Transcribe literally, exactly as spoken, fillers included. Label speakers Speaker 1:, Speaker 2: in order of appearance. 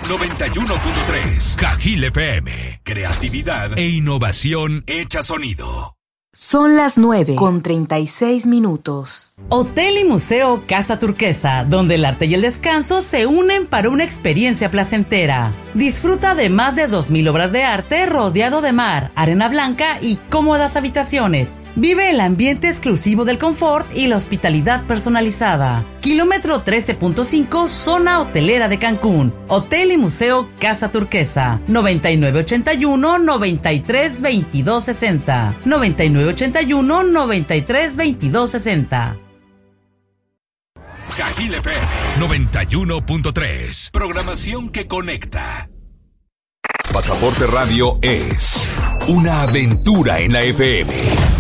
Speaker 1: noventa y uno punto tres. Cajil F M. Creatividad e innovación hecha sonido.
Speaker 2: Son las nueve con treinta y seis minutos.
Speaker 3: Hotel y Museo Casa Turquesa, donde el arte y el descanso se unen para una experiencia placentera. Disfruta de más de dos mil obras de arte rodeado de mar, arena blanca y cómodas habitaciones. Vive el ambiente exclusivo del confort y la hospitalidad personalizada. Kilómetro trece punto cinco, zona hotelera de Cancún. Hotel y Museo Casa Turquesa. noventa y nueve ochenta y uno, noventa y tres veintidós sesenta. noventa y nueve ochenta y uno, noventa y tres veintidós sesenta.
Speaker 1: Cajil F M noventa y uno punto tres. Programación que conecta. Pasaporte Radio es una aventura en la F M.